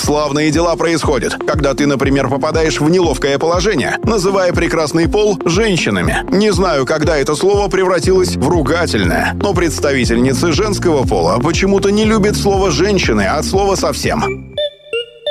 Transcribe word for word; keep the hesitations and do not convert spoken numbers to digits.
Славные дела происходят, когда ты, например, попадаешь в неловкое положение, называя прекрасный пол женщинами. Не знаю, когда это слово превратилось в ругательное, но представительницы женского пола почему-то не любят слово «женщины» от слова совсем.